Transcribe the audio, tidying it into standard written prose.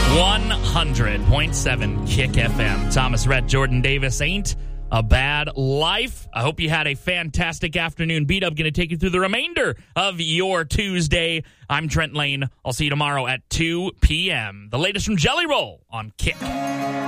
100.7 Kick FM. Thomas Rhett, Jordan Davis, ain't a bad life. I hope you had a fantastic afternoon. B-Dub going to take you through the remainder of your Tuesday. I'm Trent Lane. I'll see you tomorrow at 2 p.m. The latest from Jelly Roll on Kick.